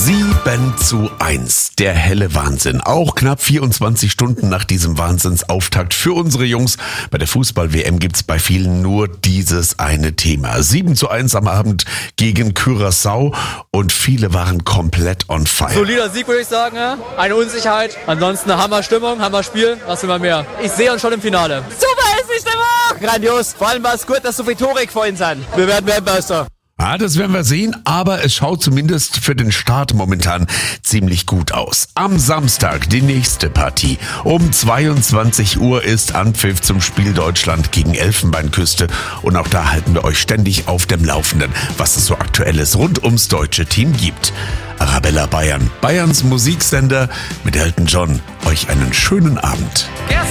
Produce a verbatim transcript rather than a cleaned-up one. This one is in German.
sieben zu eins. Der helle Wahnsinn. Auch knapp vierundzwanzig Stunden nach diesem Wahnsinnsauftakt für unsere Jungs. Bei der Fußball-W M gibt's bei vielen nur dieses eine Thema. sieben zu eins am Abend gegen Curaçao und viele waren komplett on fire. Solider Sieg, würde ich sagen. Ja? Eine Unsicherheit. Ansonsten eine Hammer-Stimmung, Hammer-Spiel. Was will man mehr? Ich sehe uns schon im Finale. Super ist die Stimmung! Grandios. Vor allem war es gut, dass so viel Tore vorhin sind. Wir werden Weltmeister. Ah, das werden wir sehen, aber es schaut zumindest für den Start momentan ziemlich gut aus. Am Samstag die nächste Partie. Um zweiundzwanzig Uhr ist Anpfiff zum Spiel Deutschland gegen Elfenbeinküste und auch da halten wir euch ständig auf dem Laufenden, was es so Aktuelles rund ums deutsche Team gibt. Arabella Bayern, Bayerns Musiksender mit Elton John. Euch einen schönen Abend. Yes!